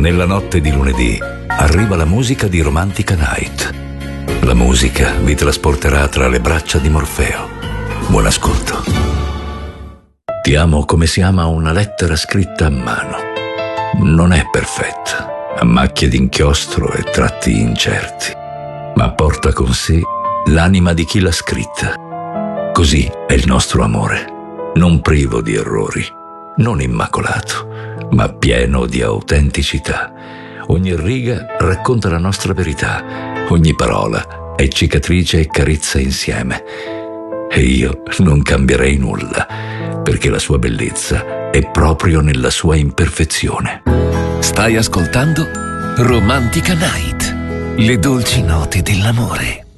Nella notte di lunedì arriva la musica di Romantica Night. La musica vi trasporterà tra le braccia di Morfeo. Buon ascolto. Ti amo come si ama una lettera scritta a mano. Non è perfetta, ha macchie d'inchiostro e tratti incerti, ma porta con sé l'anima di chi l'ha scritta. Così è il nostro amore, non privo di errori, non immacolato, ma pieno di autenticità. Ogni riga racconta la nostra verità, ogni parola è cicatrice e carezza insieme. E io non cambierei nulla, perché la sua bellezza è proprio nella sua imperfezione. Stai ascoltando Romantica Night, le dolci note dell'amore.